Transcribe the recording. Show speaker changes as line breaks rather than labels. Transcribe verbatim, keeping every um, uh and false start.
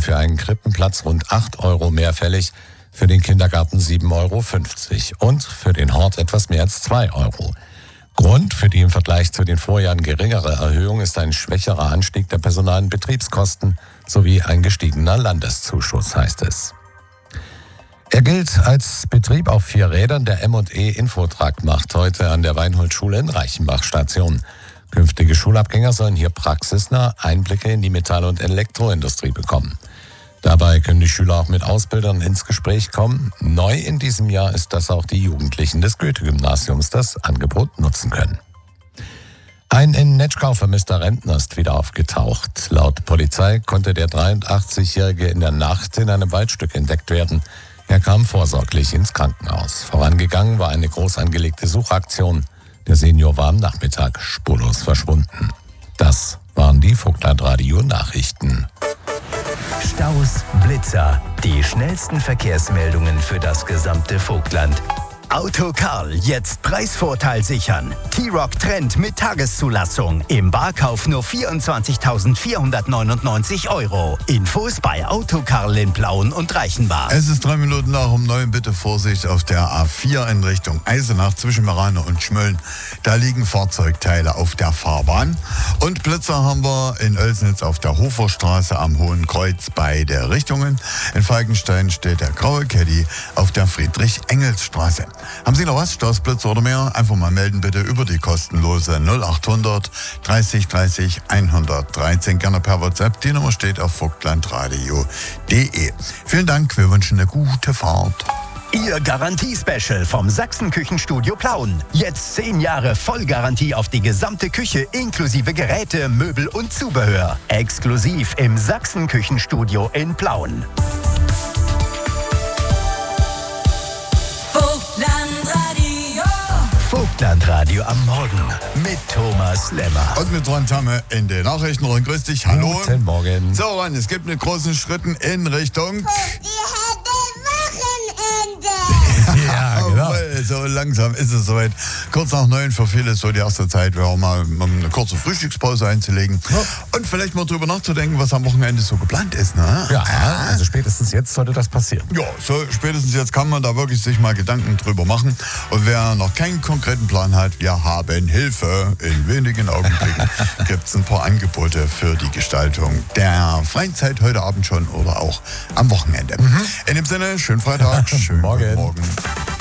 für einen Krippenplatz rund acht Euro mehr fällig, für den Kindergarten sieben Euro fünfzig und für den Hort etwas mehr als zwei Euro. Grund für die im Vergleich zu den Vorjahren geringere Erhöhung ist ein schwächerer Anstieg der Personal- und Betriebskosten sowie ein gestiegener Landeszuschuss, heißt es. Er gilt als Betrieb auf vier Rädern. Der M und E Infotrakt macht heute an der Weinhold-Schule in Reichenbach Station. Künftige Schulabgänger sollen hier praxisnah Einblicke in die Metall- und Elektroindustrie bekommen. Dabei können die Schüler auch mit Ausbildern ins Gespräch kommen. Neu in diesem Jahr ist, dass auch die Jugendlichen des Goethe-Gymnasiums das Angebot nutzen können. Ein in Netschkau vermisster Rentner ist wieder aufgetaucht. Laut Polizei konnte der dreiundachtzigjährige in der Nacht in einem Waldstück entdeckt werden. Er kam vorsorglich ins Krankenhaus. Vorangegangen war eine groß angelegte Suchaktion. Der Senior war am Nachmittag spurlos verschwunden. Das waren die Vogtlandradio-Nachrichten.
Staus, Blitzer, die schnellsten Verkehrsmeldungen für das gesamte Vogtland. Autokarl, jetzt Preisvorteil sichern. T-Roc Trend mit Tageszulassung. Im Barkauf nur vierundzwanzigtausendvierhundertneunundneunzig Euro. Infos bei Autokarl in Plauen und Reichenbach.
Es ist drei Minuten nach um neun. Bitte Vorsicht auf der A vier in Richtung Eisenach zwischen Meranne und Schmölln. Da liegen Fahrzeugteile auf der Fahrbahn. Und Blitzer haben wir in Oelsnitz auf der Hoferstraße am Hohen Kreuz beide Richtungen. In Falkenstein steht der graue Caddy auf der Friedrich-Engels-Straße. Haben Sie noch was, Stausblitzer oder mehr? Einfach mal melden bitte über die kostenlose null achthundert dreißig dreißig hundertdreizehn. Gerne per WhatsApp. Die Nummer steht auf vogtlandradio punkt de. Vielen Dank, wir wünschen eine gute Fahrt.
Ihr Garantie-Special vom Sachsen-Küchenstudio Plauen. Jetzt zehn Jahre Vollgarantie auf die gesamte Küche inklusive Geräte, Möbel und Zubehör. Exklusiv im Sachsen-Küchenstudio in Plauen. Vogtlandradio am Morgen mit Thomas Lemmer.
Und mit Ron Tamme in den Nachrichten. Ron, grüß dich. Hallo.
Guten Morgen.
So, Ron, es gibt einen großen Schritten in Richtung...
Ja, genau.
So langsam ist es soweit. Kurz nach neun für viele ist so die erste Zeit, wir auch mal eine kurze Frühstückspause einzulegen. Ja. Und vielleicht mal drüber nachzudenken, was am Wochenende so geplant ist. Ne?
Ja, also spätestens jetzt sollte das passieren.
Ja, so spätestens jetzt kann man da wirklich sich mal Gedanken drüber machen. Und wer noch keinen konkreten Plan hat, wir haben Hilfe. In wenigen Augenblicken gibt es ein paar Angebote für die Gestaltung der freien Zeit heute Abend schon oder auch am Wochenende. Mhm. In dem Sinne, schönen Freitag, schönen
Morgen.
Morgen.